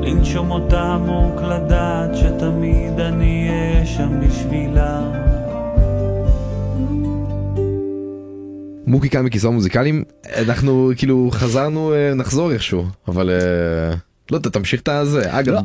לנשום אותה עמוק, לדעת שתמיד אני אהיה שם בשבילה. מוקי כאן מכיסאות מוזיקליים, אנחנו כאילו חזרנו, נחזור איכשהו, אבל לא, תמשיך את הזה. לא,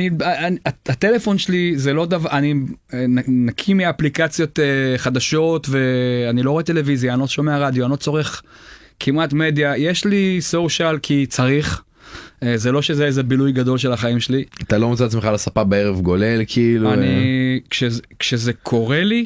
הטלפון שלי זה לא דבר, אני נקי מאפליקציות חדשות, ואני לא רואה טלוויזיה, אני לא שומע רדיו, אני לא צורך כמעט מדיה, יש לי סושיאל כי צריך, זה לא שזה איזה בילוי גדול של החיים שלי. אתה לא מוצא עצמך לספה בערב גולל, כאילו? כשזה קורה לי,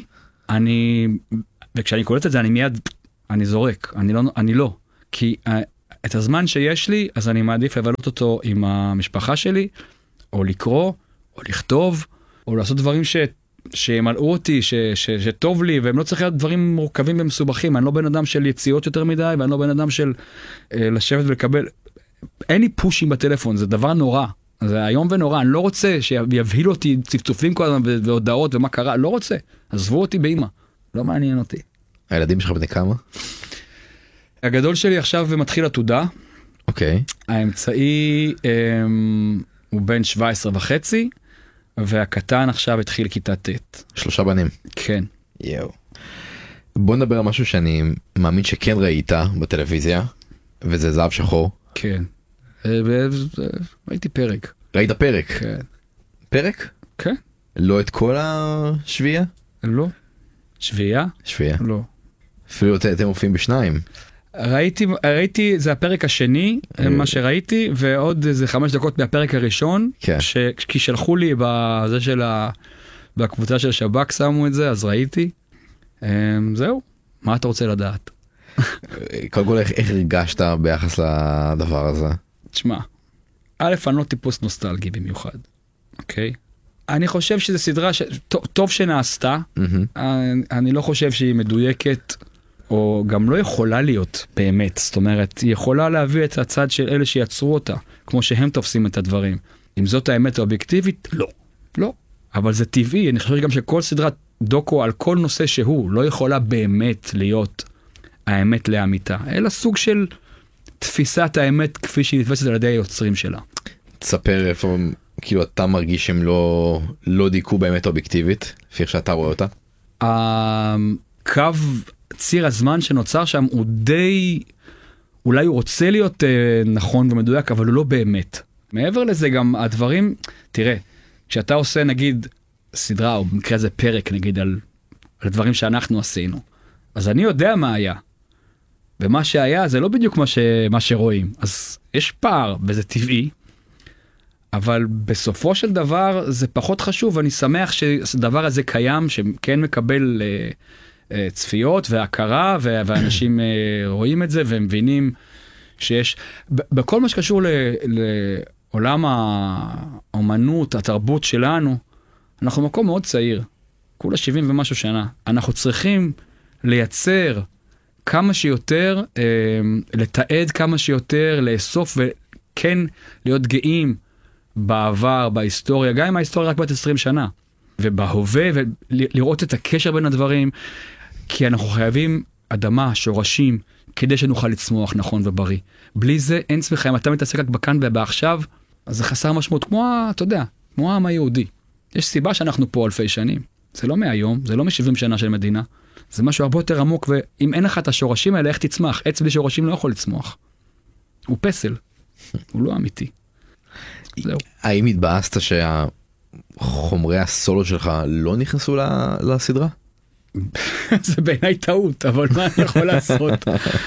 וכשאני קולט את זה, אני מיד, אני זורק, אני לא, כי את הזמן שיש לי, אז אני מעדיף לבלות אותו עם המשפחה שלי, או לקרוא, או לכתוב, או לעשות דברים שימלאו אותי, שטוב לי, והם לא צריכים להיות דברים מורכבים ומסובכים. אני לא בן אדם של יציאות יותר מדי, ואני לא בן אדם של לשבת ולקבל. אין לי פושים בטלפון, זה דבר נורא. זה היום ונורא, אני לא רוצה שיבהילו אותי צפצופים כל הזמן והודעות ומה קרה, לא רוצה. עזבו אותי באמא, לא מעניין אותי. הילדים שלך בני כמה? הגדול שלי עכשיו מתחיל עתודה. אוקיי. האמצעי הוא בן 17.5, והקטן עכשיו התחיל כיתה ט'. 3 בנים. כן. יאו. בוא נדבר על משהו שאני מאמין שכן ראית בטלוויזיה, וזה זהב שחור. כן. ראיתי פרק. ראית פרק? כן. פרק? כן. לא את כל השביעה? לא. שביעה? שביעה. לא. אפילו אתם מופיעים בשניים. ראיתי, זה הפרק השני, מה שראיתי, ועוד איזה 5 דקות מהפרק הראשון, כי שלחו לי בזה בקבוצה של שב"כ שמו את זה, אז ראיתי. זהו, מה אתה רוצה לדעת? קודם כל, איך הרגשת ביחס לדבר הזה? תשמע, א', אני לא טיפוס נוסטלגי במיוחד, אוקיי? אני חושב שזו סדרה טוב שנעשתה, אני לא חושב שהיא מדויקת, או גם לא יכולה להיות באמת, זאת אומרת, היא יכולה להביא את הצד של אלה שיצרו אותה, כמו שהם תופסים את הדברים. אם זאת האמת האובייקטיבית, לא. לא. אבל זה טבעי, אני חושב גם שכל סדרת דוקו על כל נושא שהוא, לא יכולה באמת להיות האמת לאמיתה, אלא סוג של תפיסת האמת כפי שהיא נתפסת על ידי היוצרים שלה. תספר איפה, כאילו אתה מרגיש שהם לא דייקו באמת אובייקטיבית, לפי איך שאתה רואה אותה? הקו, ציר הזמן שנוצר שם הוא די, אולי הוא רוצה להיות נכון ומדויק, אבל הוא לא באמת. מעבר לזה גם הדברים, תראה, כשאתה עושה נגיד סדרה, או במקרה זה פרק נגיד על דברים שאנחנו עשינו, אז אני יודע מה היה. ומה שהיה זה לא בדיוק מה שרואים. אז יש פער, וזה טבעי, אבל בסופו של דבר זה פחות חשוב, ואני שמח שהדבר הזה קיים, שכן מקבל צפיות והכרה, ואנשים רואים את זה, ומבינים שיש, בכל מה שקשור לעולם האומנות, התרבות שלנו, אנחנו מקום מאוד צעיר, כולה 70 ומשהו שנה. אנחנו צריכים לייצר כמה שיותר, לתעד כמה שיותר, לאסוף וכן להיות גאים בעבר, בהיסטוריה, גם אם ההיסטוריה רק בת 20 שנה, ובהווה, ולראות את הקשר בין הדברים, כי אנחנו חייבים אדמה, שורשים, כדי שנוכל לצמוח נכון ובריא. בלי זה אין צמיחה, אם אתה מתעסק רק בכאן ובעכשיו, אז זה חסר משמעות, כמו, אתה יודע, כמו העם היהודי. יש סיבה שאנחנו פה אלפי שנים. זה לא מהיום, זה לא מ-70 שנה של מדינה. זה משהו הרבה יותר עמוק, ואם אין לך את השורשים האלה, איך תצמח? עץ בלי שורשים לא יכול לצמוח. הוא פסל. הוא לא אמיתי. זהו. האם התבאסת שהחומרי הסולו שלך לא נכנסו לסדרה? זה בעיניי טעות, אבל מה אני יכול לעשות?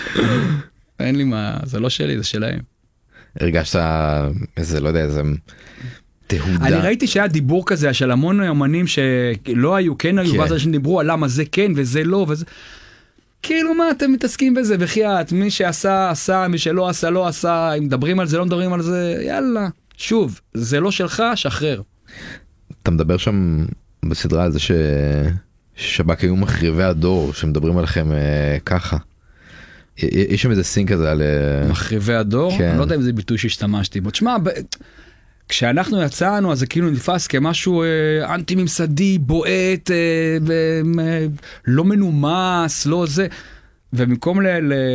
אין לי מה, זה לא שלי, זה שלהם. הרגשת איזה, לא יודע, איזה תהודה. אני ראיתי שהיה דיבור כזה של המון אומנים שלא היו, כן היו, ואז אנשים דיברו על למה זה כן וזה לא, וזה... כאילו מה אתם מתעסקים בזה, בחייאת, מי שעשה, עשה, מי שלא עשה, לא עשה, אם מדברים על זה, לא מדברים על זה, יאללה. שוב, זה לא שלך, שחרר. אתה מדבר שם בסדרה על זה ששב"כ היו מחריבי הדור, שמדברים עליכם ככה. יש שם איזה סינק כזה על... מחריבי הדור? כן. אני לא יודע אם זה ביטוי שהשתמשתי בו. תשמע, כשאנחנו יצאנו, אז זה כאילו נתפס כמשהו אנטי-ממסדי, בועט, לא מנומס, לא זה. ובמקום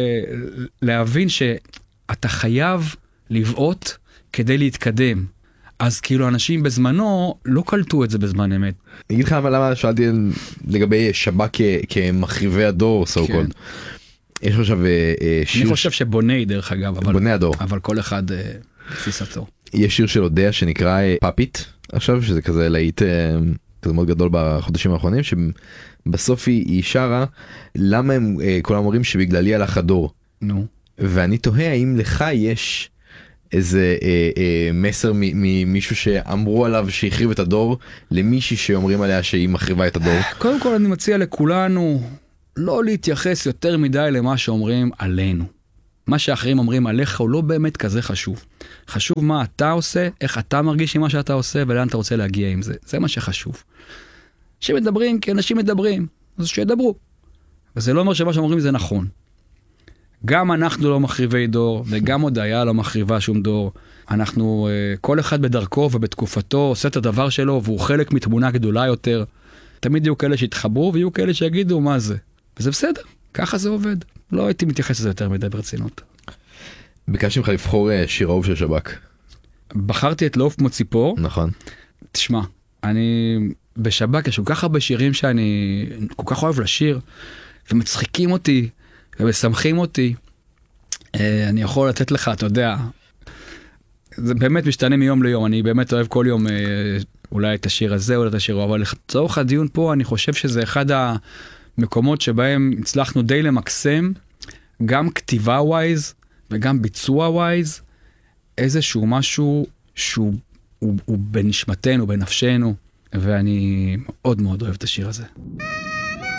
להבין שאתה חייב לבעוט כדי להתקדם. אז כאילו אנשים בזמנו לא קלטו את זה בזמן אמת. אני אגיד לך למה שאלתי לגבי שב"כ כמחריבי הדור, so כן. called. יש עכשיו שיר... אני חושב שבוני דרך אגב, בוני הדור. אבל כל אחד תפיסתו. יש שיר של אודיה שנקרא פאפיט עכשיו, שזה כזה להיט כזה מאוד גדול בחודשים האחרונים, שבסוף היא שרה למה הם כולם אומרים שבגללי הלך הדור. נו. ואני תוהה האם לך יש איזה מסר ממישהו שאמרו עליו שהחריב את הדור למישהי שאומרים עליה שהיא מחריבה את הדור. קודם כל אני מציע לכולנו לא להתייחס יותר מדי למה שאומרים עלינו. מה שאחרים אומרים עליך הוא לא באמת כזה חשוב. חשוב מה אתה עושה, איך אתה מרגיש עם מה שאתה עושה ולאן אתה רוצה להגיע עם זה. זה מה שחשוב. שמדברים כי אנשים מדברים, אז שידברו. וזה לא אומר שמה שאומרים זה נכון. גם אנחנו לא מחריבי דור, וגם הודיה לא מחריבה שום דור. אנחנו, כל אחד בדרכו ובתקופתו עושה את הדבר שלו, והוא חלק מתמונה גדולה יותר. תמיד יהיו כאלה שיתחברו, ויהיו כאלה שיגידו מה זה. וזה בסדר, ככה זה עובד. לא הייתי מתייחס לזה יותר מדי ברצינות. ביקשתי ממך לבחור שיר אהוב של שב"כ. בחרתי את לעוף כמו ציפור. נכון. תשמע, אני בשב"כ יש כל כך הרבה שירים שאני כל כך אוהב לשיר, ומצחיקים אותי, ומשמחים אותי. אני יכול לתת לך, אתה יודע, זה באמת משתנה מיום ליום, אני באמת אוהב כל יום אולי את השיר הזה, אולי את השיר, אבל לצורך הדיון פה, אני חושב שזה אחד המקומות שבהם הצלחנו די למקסם, גם כתיבה ווייז, וגם ביצוע ווייז, איזשהו משהו שהוא בנשמתנו, בנפשנו, ואני מאוד מאוד אוהב את השיר הזה.